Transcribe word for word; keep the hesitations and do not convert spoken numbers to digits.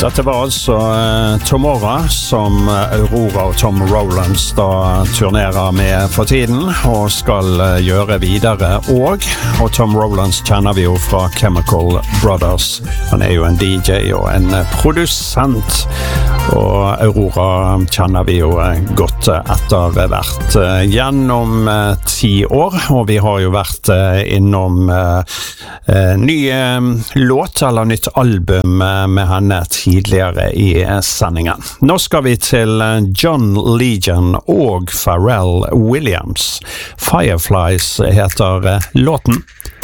Dette var altså uh, Tomorrow, som Aurora og Tom Rowlands da turnerer med for tiden, og skal uh, gjøre videre. Og, og Tom Rowlands kjenner vi jo fra Chemical Brothers. Han er jo en D J og en uh, produsent. Og Aurora kjenner vi jo uh, godt uh, etter hvert uh, gjennom uh, ti år, og vi har jo vært uh, innom uh, uh, ny uh, låt eller nytt album uh, med henne tidligere i sendingen. Nå skal vi til John Legend og Pharrell Williams. Fireflies heter låten.